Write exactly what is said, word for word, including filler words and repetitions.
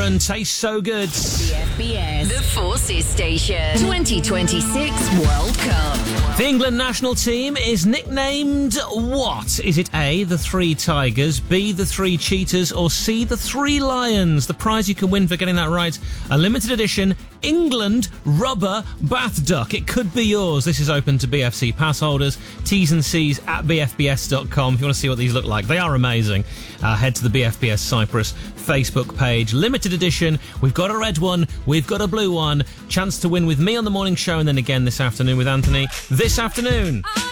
Aaron, tastes so good. B F B S, the Forces Station. twenty twenty-six World Cup. The England national team is nicknamed what? Is it A, the Three Tigers, B, the Three Cheetahs, or C, the Three Lions? The prize you can win for getting that right, a limited edition England rubber bath duck. It could be yours. This is open to B F C pass holders. T's and C's at b f b s dot com if you want to see what these look like. They are amazing. Uh, head to the B F B S Cyprus Facebook page. Limited edition. We've got a red one. We've got a blue one. Chance to win with me on the morning show, and then again this afternoon with Anthony. This afternoon.